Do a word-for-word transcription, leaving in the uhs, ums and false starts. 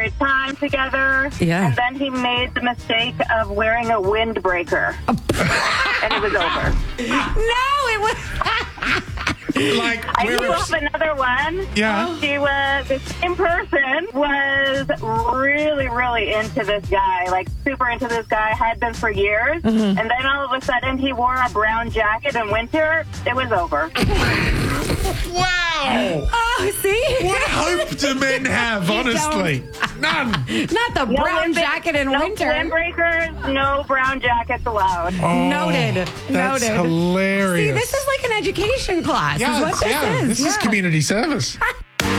great time together. Yeah. And then he made the mistake of wearing a windbreaker. And it was over. No, it was... Like, I where knew was- of another one. Yeah. She was, the same person was really, really into this guy, like super into this guy, had been for years. Mm-hmm. And then all of a sudden he wore a brown jacket in winter. It was over. Wow. Oh, see? What hope do men have, honestly? None. Not the No brown wind- jacket in no winter. windbreakers, no brown jackets allowed. Oh, Noted. That's Noted. hilarious. See, this is like an education class. yeah, is what this yeah, is. this is Yeah. community service.